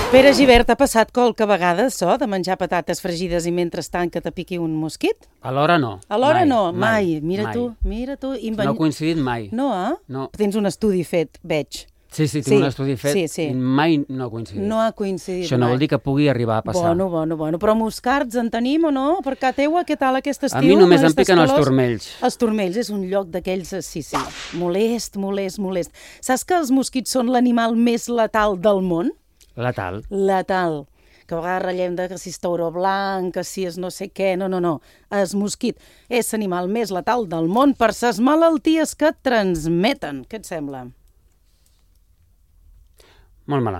Pere Gibert, t'ha passat qualque vegada això de menjar patates fregides i mentrestant que te piqui un mosquit? Alhora no. Alhora no, mai. Mira mai. tu. No ha coincidit mai. No, eh? No. Tens un estudi fet, veig. Sí, tinc un estudi fet i mai no ha coincidit. No ha coincidit Això no mai. vol dir que pugui arribar a passar. Bueno. Però moscards en tenim o no? Per casa teua, què tal aquest estiu? A mi només em piquen els turmells. Els turmells és un lloc d'aquells, sí. Molest. Saps que els mosquits són l'animal més letal del món? Letal. Que a vegades ratllem que si és tauró blanc, que si és no sé què, no. El mosquit és l'animal més letal del món per ses malalties que transmeten. Què et sembla? Molt malament.